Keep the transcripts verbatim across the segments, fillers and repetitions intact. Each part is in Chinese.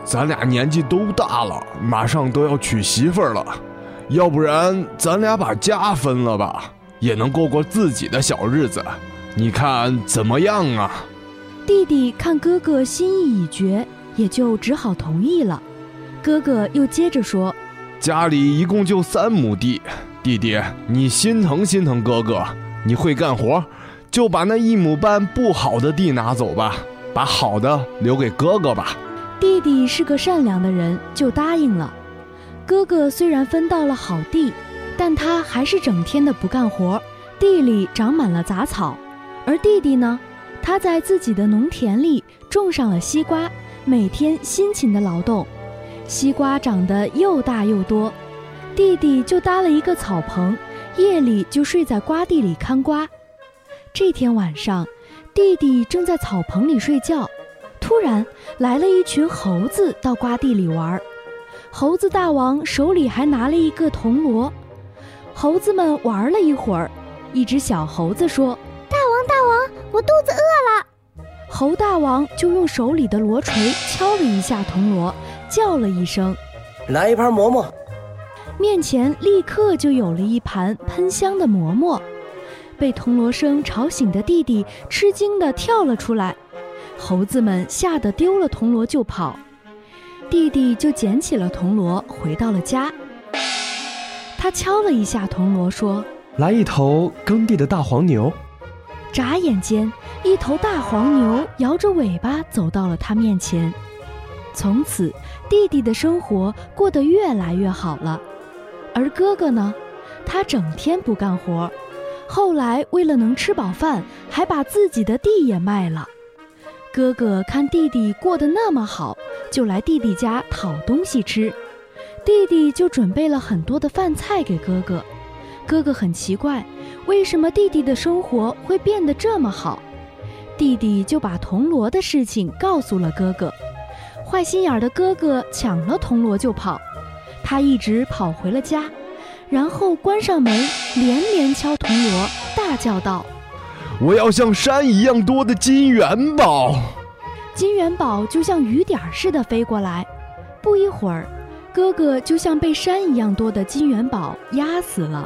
咱俩年纪都大了，马上都要娶媳妇儿了，要不然咱俩把家分了吧，也能过过自己的小日子，你看怎么样啊？” 弟弟看哥哥心意已决，也就只好同意了。哥哥又接着说：“ 家里一共就三亩地，弟弟，你心疼心疼哥哥，你会干活，就把那一亩半不好的地拿走吧，把好的留给哥哥吧。” 弟弟是个善良的人，就答应了。哥哥虽然分到了好地，但他还是整天的不干活，地里长满了杂草。而弟弟呢，他在自己的农田里种上了西瓜，每天辛勤的劳动，西瓜长得又大又多。弟弟就搭了一个草棚，夜里就睡在瓜地里看瓜。这天晚上，弟弟正在草棚里睡觉，突然来了一群猴子到瓜地里玩。猴子大王手里还拿了一个铜锣。猴子们玩了一会儿，一只小猴子说：“ 大王大王，我肚子饿了。” 猴大王就用手里的锣锤敲了一下铜锣，叫了一声：“ 来一盘馍馍。” 面前立刻就有了一盘喷香的馍馍。被铜锣声吵醒的弟弟吃惊地跳了出来，猴子们吓得丢了铜锣就跑。弟弟就捡起了铜锣，回到了家。他敲了一下铜锣，说：“ 来一头耕地的大黄牛。” 眨眼间，一头大黄牛摇着尾巴走到了他面前。从此，弟弟的生活过得越来越好了。而哥哥呢，他整天不干活，后来为了能吃饱饭，还把自己的地也卖了。哥哥看弟弟过得那么好，就来弟弟家讨东西吃。弟弟就准备了很多的饭菜给哥哥。哥哥很奇怪，为什么弟弟的生活会变得这么好？弟弟就把铜锣的事情告诉了哥哥。坏心眼的哥哥抢了铜锣就跑，他一直跑回了家，然后关上门，连连敲铜锣，大叫道：“ 我要像山一样多的金元宝！” 金元宝就像雨点似的飞过来，不一会儿，哥哥就像被山一样多的金元宝压死了。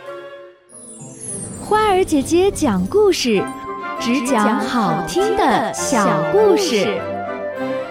花儿姐姐讲故事，只讲好听的小故事。